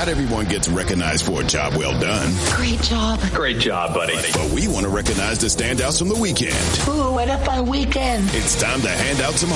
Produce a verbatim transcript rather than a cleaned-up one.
Not everyone gets recognized for a job well done. Great job. Great job, buddy. But we want to recognize the standouts from the weekend. Ooh, what a fun weekend. It's time to hand out some